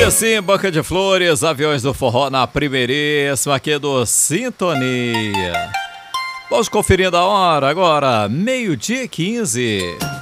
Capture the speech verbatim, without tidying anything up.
Aí sim, banca de flores, aviões do forró na primeiríssima aqui do Sintonia. Vamos conferindo a hora agora, meio-dia e quinze.